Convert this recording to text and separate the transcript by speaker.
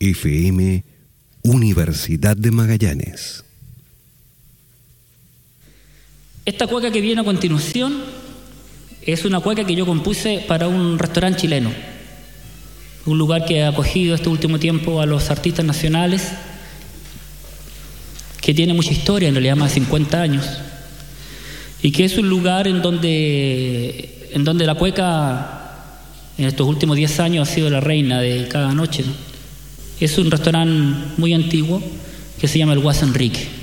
Speaker 1: FM, Universidad de Magallanes.
Speaker 2: Esta cueca que viene a continuación es una cueca que yo compuse para un restaurante chileno, un lugar que ha acogido este último tiempo a los artistas nacionales, que tiene mucha historia, en realidad más de 50 años, y que es un lugar en donde la cueca en estos últimos 10 años ha sido la reina de cada noche, ¿no? Es un restaurante muy antiguo que se llama el Guas Enrique.